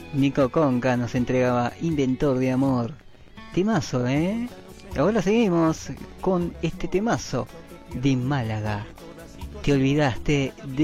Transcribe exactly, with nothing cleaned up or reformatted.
Nico Conca nos entregaba Inventor de Amor. Temazo, ¿eh? Ahora seguimos con este temazo de Málaga. Te olvidaste de